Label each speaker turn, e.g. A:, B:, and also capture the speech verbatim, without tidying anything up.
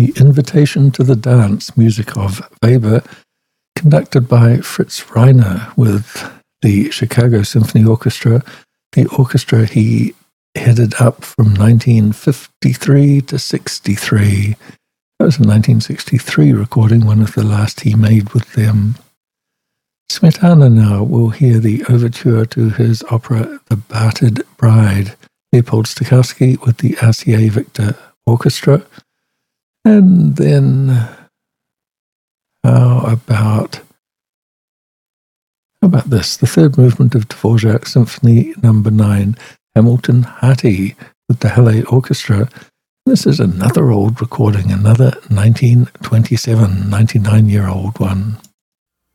A: the Invitation to the Dance, music of Weber, conducted by Fritz Reiner with the Chicago Symphony Orchestra, the orchestra he headed up from nineteen fifty-three to sixty-three. That was a nineteen sixty-three recording, one of the last he made with them. Smetana now will hear the overture to his opera The Bartered Bride, Leopold Stokowski with the R C A Victor Orchestra. And then, how about, how about this? The third movement of Dvorak Symphony Number nine, Hamilton Harty with the Halle Orchestra. This is another old recording, another nineteen twenty-seven, ninety-nine-year-old one.